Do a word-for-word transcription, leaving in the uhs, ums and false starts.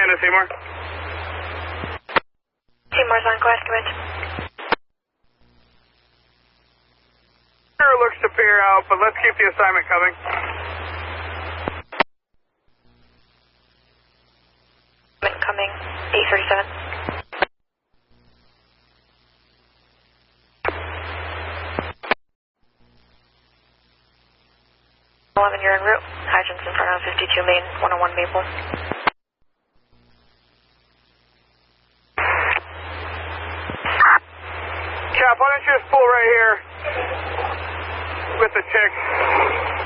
into Seymour. Seymour's on Quest Command. Sure looks to peer out, but let's keep the assignment coming. Coming, eight thirty-seven. eleven, you're en route. Hydrants in front of fifty-two main, one oh one Maple. Cap, why don't you just pull right here with the tick?